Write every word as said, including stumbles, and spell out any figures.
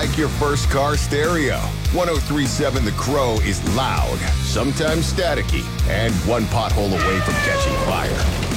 like your first car stereo. one oh three point seven The Crow is loud, sometimes staticky, and one pothole away from catching fire.